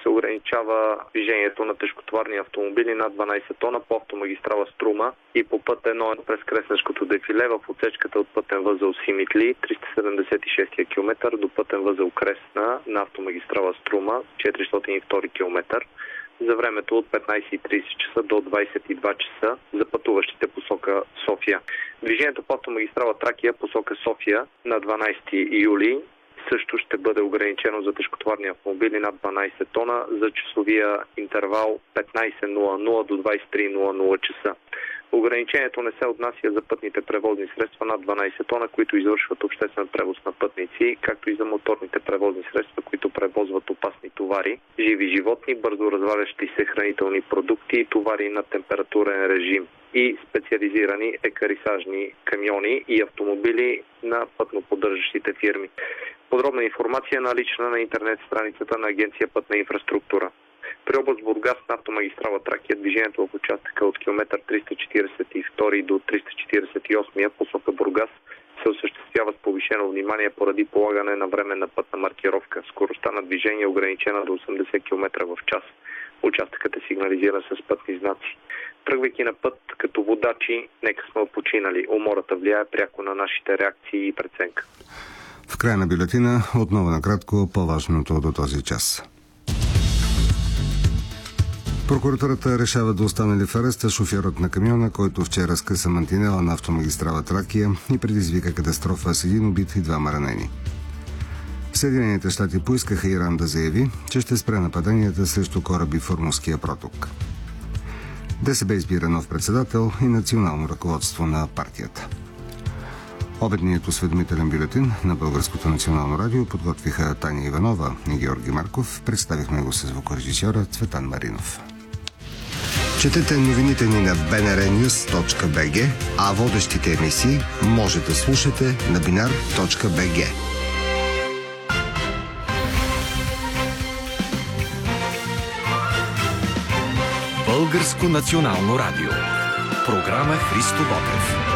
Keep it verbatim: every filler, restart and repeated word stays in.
се ограничава движението на тежкотоварни автомобили над дванадесет тона по автомагистрала Струма и по път едно през Кресненското дефиле в отсечката от пътен възел Симитли, триста седемдесет и шести километър, до пътен възел Кресна на автомагистрала Струма, четиристотин и втори километър, за времето от петнадесет и тридесет часа до двадесет и два часа за пътуващите посока София. Движението по автомагистрала Тракия посока София на дванадесети юли също ще бъде ограничено за тежкотоварни автомобили над дванадесет тона за часовия интервал петнадесет до двадесет и три часа. Ограничението не се отнася за пътните превозни средства над дванадесет тона, които извършват обществен превоз на пътници, както и за моторните превозни средства, които превозват опасни товари, живи животни, бързо развалящи се хранителни продукти и товари на температурен режим и специализирани екарисажни камиони и автомобили на пътноподдържащите фирми. Подробна информация е налична на интернет страницата на Агенция Пътна инфраструктура. При област Бургас на автомагистрала Тракия движението в участъка от километър триста четиридесет и втори до триста четиридесет и осми посока Бургас се осъществява с повишено внимание поради полагане на временна пътна маркировка. Скоростта на движение е ограничена до осемдесет километра в час. Участъкът е сигнализиран с пътни знаци. Тръгвайки на път като водачи, нека сме починали. Умората влияе пряко на нашите реакции и преценка. В края на бюлетина отново накратко по-важното до този час. Прокуратурата решава да остане ли в ареста шофьорът на камиона, който вчера скъса мантинела на автомагистрала Тракия и предизвика катастрофа с един убит и двама ранени. Съединените щати поискаха Иран да заяви, че ще спре нападенията срещу кораби в Ормузския проток. ДСБ избира нов председател и национално ръководство на партията. Обедният осведомителен бюлетин на Българското национално радио подготвиха Таня Иванова и Георги Марков. Представихме го с звукорежисьора Цветан Маринов. Четете новините ни на би ен ар нюз точка би джи, а водещите емисии може да слушате на биnar точка би джи. Българско национално радио. Програма Христо Ботев.